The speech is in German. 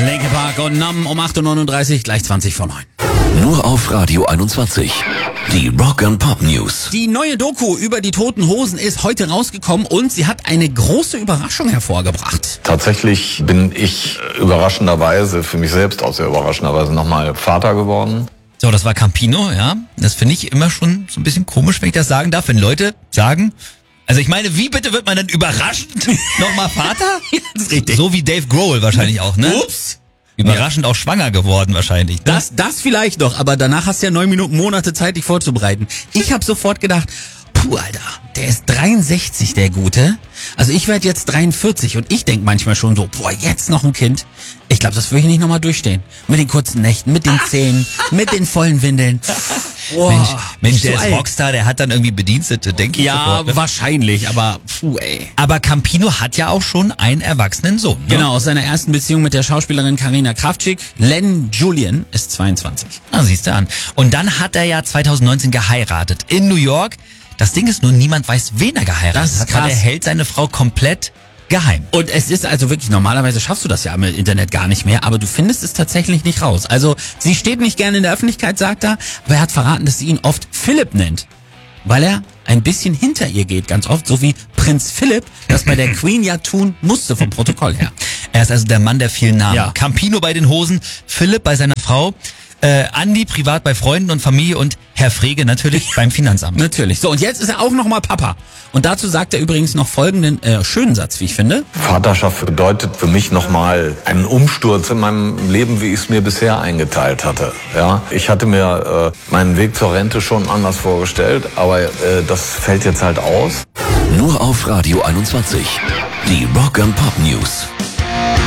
Linkin Park und Numb um 8.39 Uhr, gleich 20 vor 9. Nur auf Radio 21. Die Rock and Pop News. Die neue Doku über die Toten Hosen ist heute rausgekommen und sie hat eine große Überraschung hervorgebracht. Tatsächlich bin ich überraschenderweise, für mich selbst auch sehr überraschenderweise, nochmal Vater geworden. So, das war Campino, ja. Das finde ich immer schon so ein bisschen komisch, wenn ich das sagen darf, wenn Leute sagen, also ich meine, wie bitte wird man denn überraschend nochmal Vater? Das ist richtig. So wie Dave Grohl wahrscheinlich auch, ne? Ups. Überraschend auch schwanger geworden wahrscheinlich. Ne? Das vielleicht noch, aber danach hast du ja 9 Monate Zeit, dich vorzubereiten. Ich habe sofort gedacht, puh, Alter, der ist 63, der Gute. Also ich werde jetzt 43 und ich denk manchmal schon so, boah, jetzt noch ein Kind. Ich glaube, das würde ich nicht nochmal durchstehen. Mit den kurzen Nächten, mit den Zähnen, mit den vollen Windeln. Boah, Mensch, der so ist alt. Rockstar, der hat dann irgendwie Bedienstete, denke ich. Ja, sofort, ne? wahrscheinlich, aber puh, ey. Aber Campino hat ja auch schon einen erwachsenen Sohn. Ne? Genau, aus seiner ersten Beziehung mit der Schauspielerin Carina Krawczyk. Len Julian ist 22. Ah, siehst du an. Und dann hat er ja 2019 geheiratet in New York. Das Ding ist nur, niemand weiß, wen er geheiratet Das ist hat, weil krass. er hält seine Frau komplett geheim. Und es ist also wirklich, normalerweise schaffst du das ja im Internet gar nicht mehr, aber du findest es tatsächlich nicht raus. Also sie steht nicht gerne in der Öffentlichkeit, sagt er, aber er hat verraten, dass sie ihn oft Philipp nennt, weil er ein bisschen hinter ihr geht, ganz oft, so wie Prinz Philipp, das bei der Queen ja tun musste vom Protokoll her. Er ist also der Mann der vielen Namen. Ja. Campino bei den Hosen, Philipp bei seiner Frau, Andi privat bei Freunden und Familie und Herr Frege natürlich beim Finanzamt. Natürlich. So, und jetzt ist er auch nochmal Papa. Und dazu sagt er übrigens noch folgenden schönen Satz, wie ich finde. Vaterschaft bedeutet für mich nochmal einen Umsturz in meinem Leben, wie ich es mir bisher eingeteilt hatte. Ja, ich hatte mir meinen Weg zur Rente schon anders vorgestellt, aber das fällt jetzt halt aus. Nur auf Radio 21. Die Rock and Pop News.